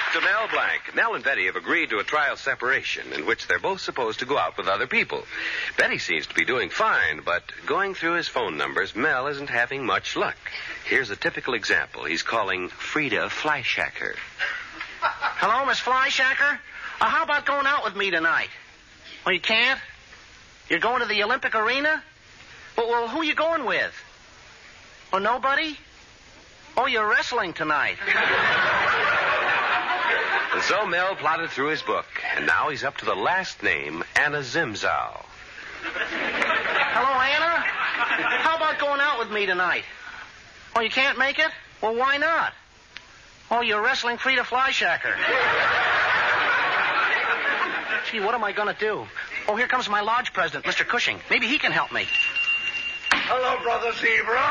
To Mel Blanc. Mel and Betty have agreed to a trial separation in which they're both supposed to go out with other people. Betty seems to be doing fine, but going through his phone numbers, Mel isn't having much luck. Here's a typical example. He's calling Frida Flyshacker. Hello, Miss Flyshacker? How about going out with me tonight? Oh, you can't? You're going to the Olympic Arena? Well, who are you going with? Oh, nobody? Oh, you're wrestling tonight. And so Mel plodded through his book, and now he's up to the last name, Anna Zimzow. Hello, Anna? How about going out with me tonight? Oh, you can't make it? Well, why not? Oh, you're wrestling Frida Flyshacker. Gee, what am I going to do? Oh, here comes my lodge president, Mr. Cushing. Maybe he can help me. Hello, Brother Zebra.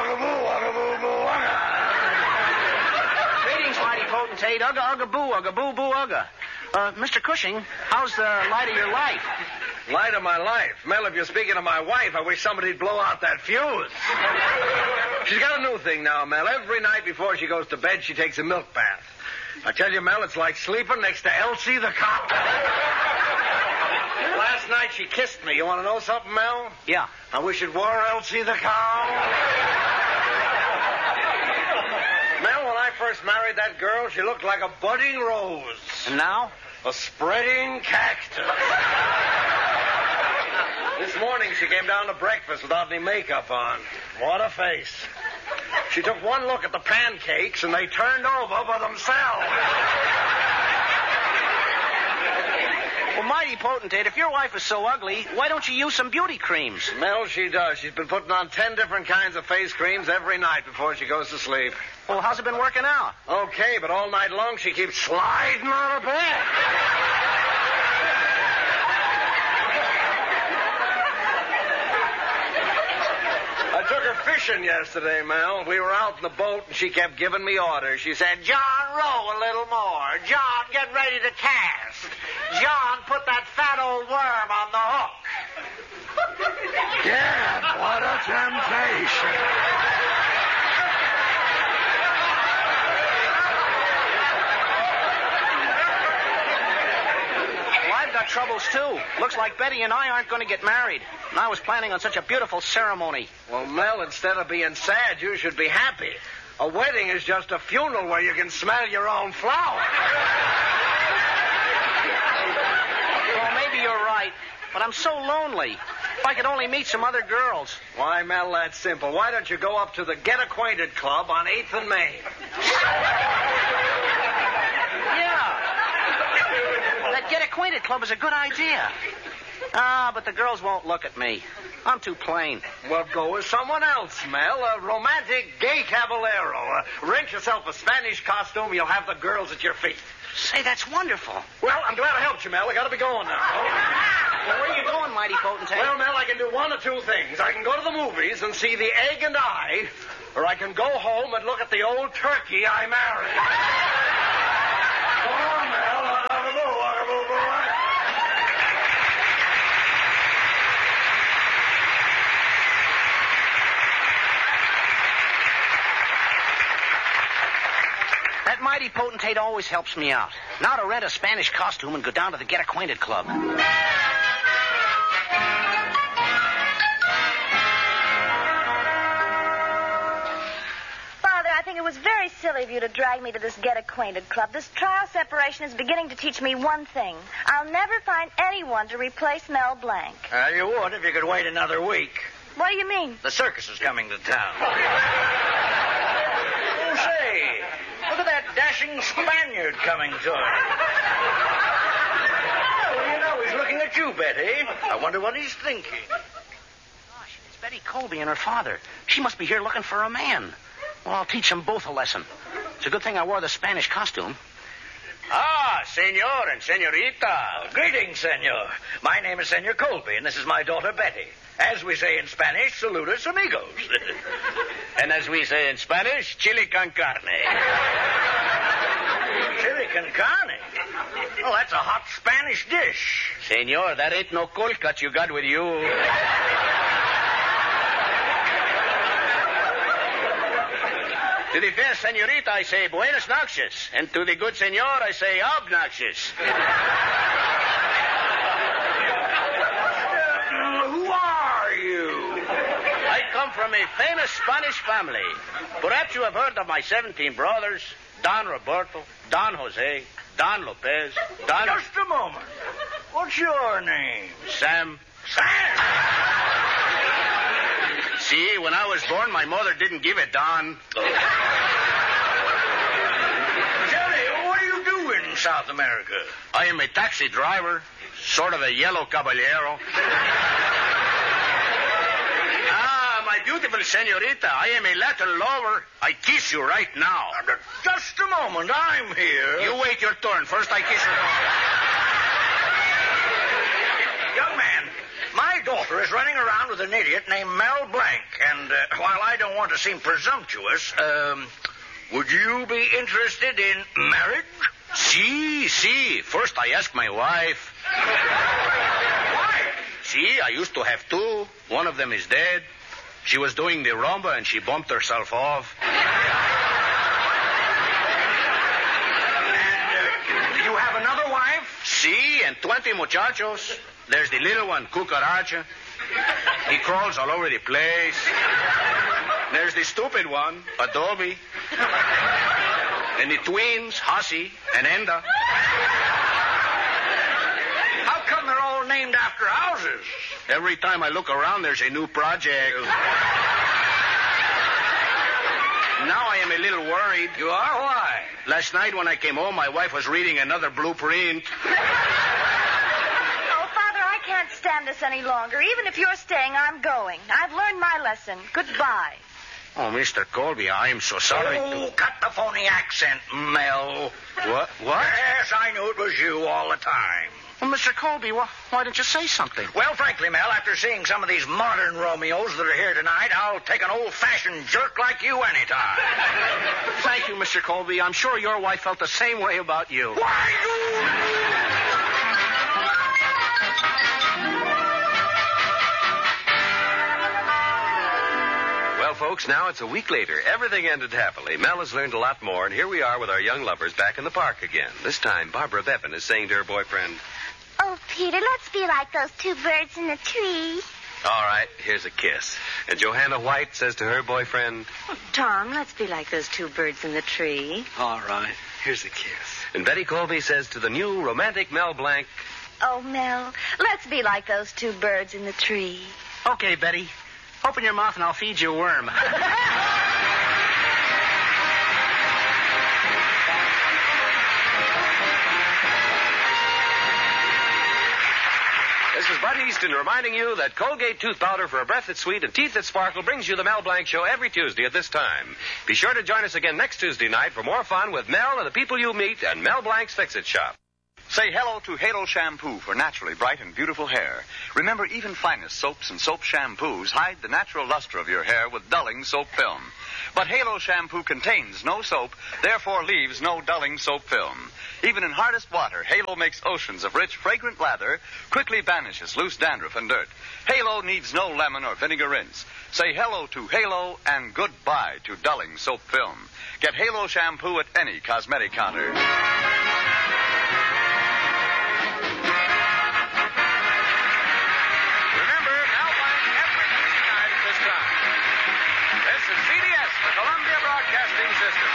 Greetings, mighty potentate. Ugga, ugga, boo, ugga, boo, boo, ugga. Mr. Cushing, how's the light of your life? Light of my life. Mel, if you're speaking of my wife, I wish somebody'd blow out that fuse. She's got a new thing now, Mel. Every night before she goes to bed, she takes a milk bath. I tell you, Mel, it's like sleeping next to Elsie the cow. Last night she kissed me. You want to know something, Mel? Yeah. I wish it were Elsie the cow. Mel, when I first married that girl, she looked like a budding rose. And now? A spreading cactus. This morning she came down to breakfast without any makeup on. What a face. She took one look at the pancakes and they turned over by themselves. Well, mighty potentate, if your wife is so ugly, why don't you use some beauty creams? Mel, she does. She's been putting on 10 different kinds of face creams every night before she goes to sleep. Well, how's it been working out? Okay, but all night long she keeps sliding out of bed. I took her fishing yesterday, Mel. We were out in the boat, and she kept giving me orders. She said, John, row a little more. John, get ready to cast. John, put that fat old worm on the hook. Dad, what a temptation. Well, I've got troubles, too. Looks like Betty and I aren't going to get married. And I was planning on such a beautiful ceremony. Well, Mel, instead of being sad, you should be happy. A wedding is just a funeral where you can smell your own flowers. Well, maybe you're right, but I'm so lonely. If I could only meet some other girls. Why, Mel, that's simple. Why don't you go up to the Get Acquainted Club on 8th and Main? Yeah. That Get Acquainted Club is a good idea. But the girls won't look at me. I'm too plain. Well, go with someone else, Mel. A romantic gay caballero. Rent yourself a Spanish costume. You'll have the girls at your feet. Say, that's wonderful. Well, I'm glad I helped you, Mel. I gotta be going now. Well, where are you going, mighty potentate? Well, Mel, I can do one of two things. I can go to the movies and see The Egg and I, or I can go home and look at the old turkey I married. Go on, Mel. That mighty potentate always helps me out. Now to rent a Spanish costume and go down to the Get Acquainted Club. Father, I think it was very silly of you to drag me to this Get Acquainted Club. This trial separation is beginning to teach me one thing. I'll never find anyone to replace Mel Blanc. You would if you could wait another week. What do you mean? The circus is coming to town. Oh, say, look at that dashing Spaniard coming to him. Well, you know, he's looking at you, Betty. I wonder what he's thinking. Gosh, it's Betty Colby and her father. She must be here looking for a man. Well, I'll teach them both a lesson. It's a good thing I wore the Spanish costume. Ah, senor and senorita. Greetings, senor. My name is Senor Colby, and this is my daughter, Betty. As we say in Spanish, saludos amigos. And as we say in Spanish, chili con carne. Chili con carne? Oh, that's a hot Spanish dish. Senor, that ain't no cold cut you got with you. To the fair senorita, I say buenas noches. And to the good senor, I say obnoxious. Who are you? I come from a famous Spanish family. Perhaps you have heard of my 17 brothers. Don Roberto, Don Jose, Don Lopez, Don... Just a moment. What's your name? Sam. Sam! See, when I was born, my mother didn't give a Don. Johnny, what do you do in South America? I am a taxi driver, sort of a yellow caballero. My beautiful senorita, I am a Latin lover. I kiss you right now. Just a moment, I'm here. You wait your turn. First I kiss your Young man, my daughter is running around with an idiot named Mel Blanc, and while I don't want to seem presumptuous, would you be interested in marriage? See. First I ask my wife. Why? See, I used to have two. One of them is dead. She was doing the rumba and she bumped herself off. And you have another wife? See, and 20 muchachos. There's the little one, Cucaracha. He crawls all over the place. There's the stupid one, Adobe. And the twins, Hasi and Enda. How come they're all named after houses? Every time I look around, there's a new project. Now I am a little worried. You are? Why? Last night when I came home, my wife was reading another blueprint. Oh, Father, I can't stand this any longer. Even if you're staying, I'm going. I've learned my lesson. Goodbye. Oh, Mr. Colby, I am so sorry Oh, cut the phony accent, Mel. What? Yes, I knew it was you all the time. Well, Mr. Colby, why didn't you say something? Well, frankly, Mel, after seeing some of these modern Romeos that are here tonight, I'll take an old-fashioned jerk like you anytime. Thank you, Mr. Colby. I'm sure your wife felt the same way about you. Why, Well, folks, now it's a week later. Everything ended happily. Mel has learned a lot more, and here we are with our young lovers back in the park again. This time, Barbara Bevan is saying to her boyfriend, Oh, Peter, let's be like those two birds in the tree. all right, here's a kiss. And Johanna White says to her boyfriend, Tom, let's be like those two birds in the tree. All right, here's a kiss. and Betty Colby says to the new romantic Mel Blanc, Oh, Mel, let's be like those two birds in the tree. Okay, Betty. Open your mouth and I'll feed you a worm. This is Bud Easton reminding you that Colgate tooth powder for a breath that's sweet and teeth that sparkle brings you the Mel Blanc Show every Tuesday at this time. Be sure to join us again next Tuesday night for more fun with Mel and the people you meet at Mel Blanc's Fix-It Shop. Say hello to Halo Shampoo for naturally bright and beautiful hair. Remember, even finest soaps and soap shampoos hide the natural luster of your hair with dulling soap film. But Halo Shampoo contains no soap, therefore leaves no dulling soap film. Even in hardest water, Halo makes oceans of rich, fragrant lather, quickly banishes loose dandruff and dirt. Halo needs no lemon or vinegar rinse. Say hello to Halo and goodbye to dulling soap film. Get Halo Shampoo at any cosmetic counter. Columbia Broadcasting System.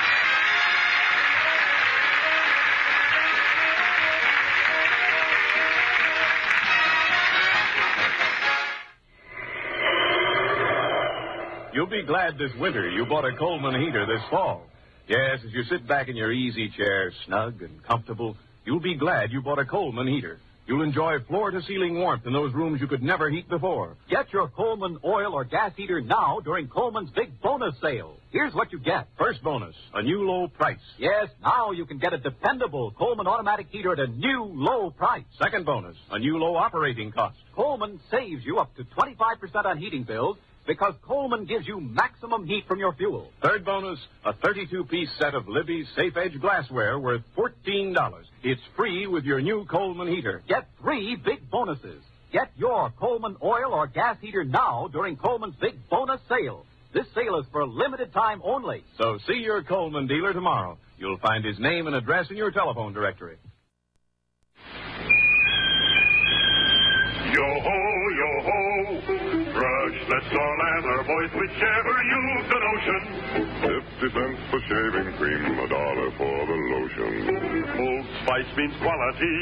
You'll be glad this winter you bought a Coleman heater this fall. Yes, as you sit back in your easy chair, snug and comfortable, you'll be glad you bought a Coleman heater. You'll enjoy floor-to-ceiling warmth in those rooms you could never heat before. Get your Coleman oil or gas heater now during Coleman's big bonus sale. Here's what you get. First bonus, a new low price. Yes, now you can get a dependable Coleman automatic heater at a new low price. Second bonus, a new low operating cost. Coleman saves you up to 25% on heating bills because Coleman gives you maximum heat from your fuel. Third bonus, a 32-piece set of Libby's Safe Edge glassware worth $14. It's free with your new Coleman heater. Get 3 big bonuses. Get your Coleman oil or gas heater now during Coleman's big bonus sale. This sale is for a limited time only. So see your Coleman dealer tomorrow. You'll find his name and address in your telephone directory. Yo-ho, yo-ho, brush, let's all add our voice, whichever use the notion. 50 cents for shaving cream, $1 for the lotion. Old Spice means quality.